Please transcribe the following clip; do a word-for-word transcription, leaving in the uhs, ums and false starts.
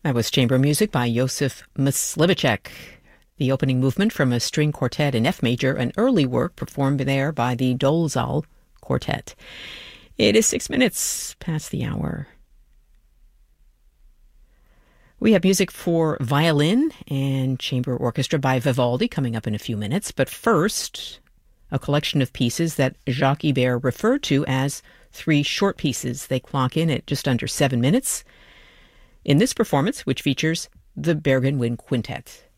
That was chamber music by Josef Myslivacek. The opening movement from a string quartet in F major, an early work performed there by the Dolezal Quartet. It is six minutes past the hour. We have music for violin and chamber orchestra by Vivaldi coming up in a few minutes. But first, a collection of pieces that Jacques Ibert referred to as three short pieces. They clock in at just under seven minutes in this performance, which features the Bergen Wind Quintet.